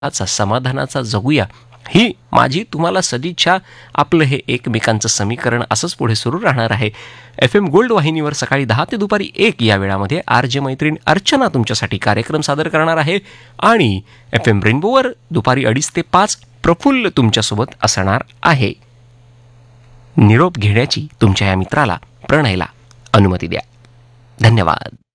समाधानाचा जगूया ही माझी तुम्हाला सदिच्छा. आपलं हे एकमेकांचं समीकरण असंच पुढे सुरू राहणार आहे. FM गोल्ड वाहिनीवर सकाळी 10 ते दुपारी 1 या वेळामध्ये RJ मैत्रीण अर्चना तुमच्यासाठी कार्यक्रम सादर करणार आहे आणि FM रेनबोवर दुपारी 2:30 ते 5 प्रफुल्ल तुमच्यासोबत असणार आहे. निरोप घेण्याची तुमच्या या मित्राला प्रणयला अनुमती द्या. धन्यवाद.